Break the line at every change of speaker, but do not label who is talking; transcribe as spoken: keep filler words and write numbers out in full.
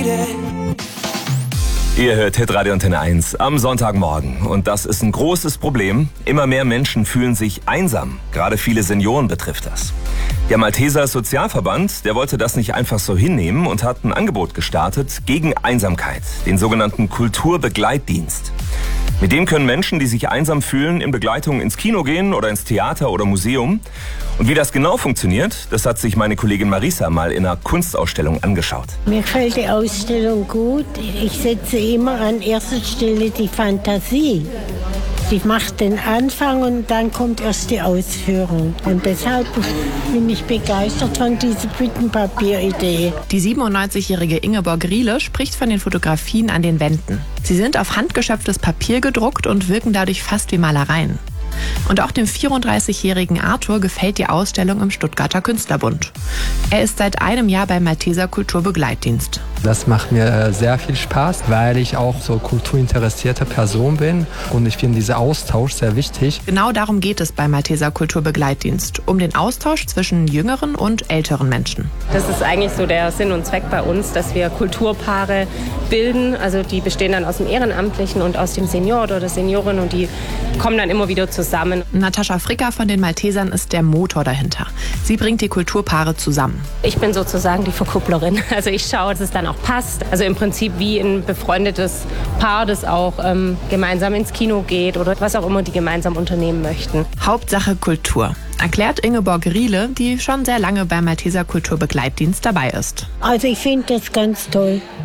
Ihr hört Hitradio Antenne eins am Sonntagmorgen. Und das ist ein großes Problem. Immer mehr Menschen fühlen sich einsam. Gerade viele Senioren betrifft das. Der Malteser Sozialverband, der wollte das nicht einfach so hinnehmen und hat ein Angebot gestartet gegen Einsamkeit, den sogenannten Kulturbegleitdienst. Mit dem können Menschen, die sich einsam fühlen, in Begleitung ins Kino gehen oder ins Theater oder Museum. Und wie das genau funktioniert, das hat sich meine Kollegin Marisa mal in einer Kunstausstellung angeschaut.
Mir gefällt die Ausstellung gut. Ich setze immer an erster Stelle die Fantasie. Die macht den Anfang und dann kommt erst die Ausführung. Und deshalb bin ich begeistert von dieser Büttenpapieridee.
Die siebenundneunzigjährige Ingeborg Riele spricht von den Fotografien an den Wänden. Sie sind auf handgeschöpftes Papier gedruckt und wirken dadurch fast wie Malereien. Und auch dem vierunddreißigjährigen Arthur gefällt die Ausstellung im Stuttgarter Künstlerbund. Er ist seit einem Jahr beim Malteser Kulturbegleitdienst.
Das macht mir sehr viel Spaß, weil ich auch so kulturinteressierte Person bin und ich finde diesen Austausch sehr wichtig.
Genau darum geht es beim Malteser Kulturbegleitdienst, um den Austausch zwischen jüngeren und älteren Menschen.
Das ist eigentlich so der Sinn und Zweck bei uns, dass wir Kulturpaare bilden. Also die bestehen dann aus dem Ehrenamtlichen und aus dem Senior oder der Seniorin und die kommen dann immer wieder zusammen.
Natascha Fricker von den Maltesern ist der Motor dahinter. Sie bringt die Kulturpaare zusammen.
Ich bin sozusagen die Verkupplerin. Also ich schaue, dass es dann auch passt. Also im Prinzip wie ein befreundetes Paar, das auch ähm, gemeinsam ins Kino geht oder was auch immer die gemeinsam unternehmen möchten.
Hauptsache Kultur, erklärt Ingeborg Riele, die schon sehr lange beim Malteser Kulturbegleitdienst dabei ist.
Also ich finde das ganz toll.